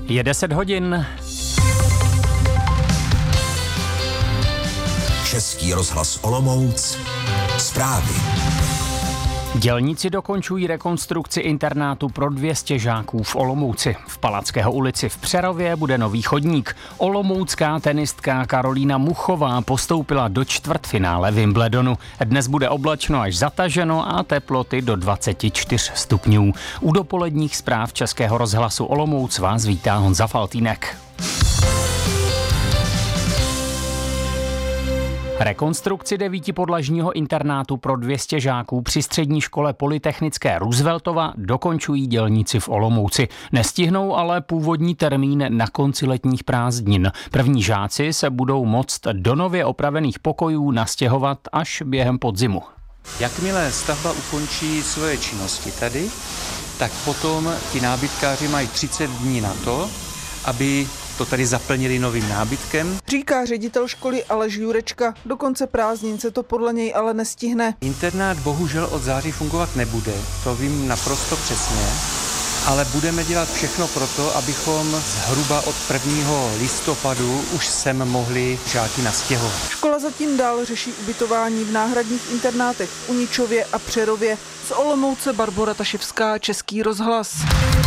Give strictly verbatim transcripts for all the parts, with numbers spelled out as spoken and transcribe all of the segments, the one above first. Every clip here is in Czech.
Je deset hodin. Český rozhlas Olomouc. Zprávy. Dělníci dokončují rekonstrukci internátu pro dvě stě žáků v Olomouci. V Palackého ulici v Přerově bude nový chodník. Olomoucká tenistka Karolína Muchová postoupila do čtvrtfinále Wimbledonu. Dnes bude oblačno až zataženo a teploty do dvacet čtyři stupňů. U dopoledních zpráv Českého rozhlasu Olomouc vás vítá Honza Faltýnek. Rekonstrukci devítipodlažního internátu pro dvě stě žáků při střední škole Polytechnické Rooseveltova dokončují dělníci v Olomouci. Nestihnou ale původní termín na konci letních prázdnin. První žáci se budou moct do nově opravených pokojů nastěhovat až během podzimu. Jakmile stavba ukončí svoje činnosti tady, tak potom ti nábytkáři mají třicet dní na to, aby to tady zaplnili novým nábytkem. Říká ředitel školy Aleš Jurečka. Do konce prázdnin se to podle něj ale nestihne. Internát bohužel od září fungovat nebude, to vím naprosto přesně, ale budeme dělat všechno pro to, abychom zhruba od prvního listopadu už sem mohli žáky nastěhovat. Škola zatím dál řeší ubytování v náhradních internátech v Uničově a Přerově. Z Olomouce Barbora Taševská, Český rozhlas.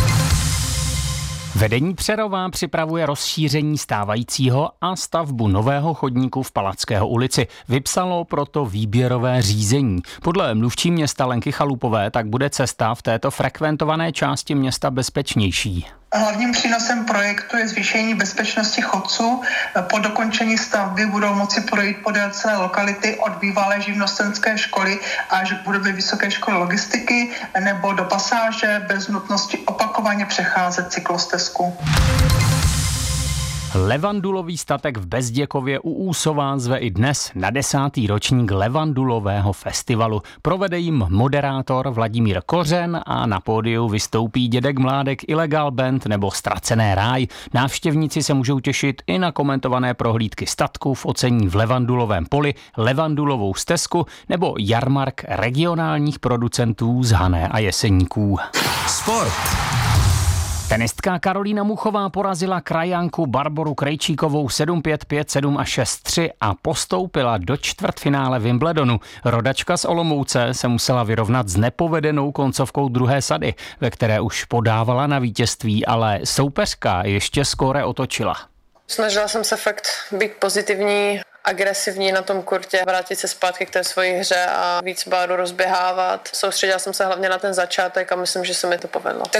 Vedení Přerova připravuje rozšíření stávajícího a stavbu nového chodníku v Palackého ulici. Vypsalo proto výběrové řízení. Podle mluvčí města Lenky Chalupové tak bude cesta v této frekventované části města bezpečnější. Hlavním přínosem projektu je zvýšení bezpečnosti chodců. Po dokončení stavby budou moci projít podél celé lokality od bývalé živnostenské školy až k budově Vysoké školy logistiky nebo do pasáže bez nutnosti opakovaně přecházet cyklostezku. Levandulový statek v Bezděkově u Úsová zve i dnes na desátý ročník Levandulového festivalu. Provede jim moderátor Vladimír Kořen a na pódiu vystoupí Dědek Mládek, Ilegal Band nebo Ztracené ráj. Návštěvníci se můžou těšit i na komentované prohlídky statku v ocení v Levandulovém poli, Levandulovou stezku nebo jarmark regionálních producentů z Hané a Jeseníků. Sport. Tenistka Karolína Muchová porazila krajanku Barboru Krejčíkovou sedm pět, pět sedm a šest tři a postoupila do čtvrtfinále Wimbledonu. Rodačka z Olomouce se musela vyrovnat s nepovedenou koncovkou druhé sady, ve které už podávala na vítězství, ale soupeřka ještě skóre otočila. Snažila jsem se fakt být pozitivní, agresivní na tom kurtě, vrátit se zpátky k té svojí hře a víc báru rozběhávat. Soustředila jsem se hlavně na ten začátek a myslím, že se mi to povedlo.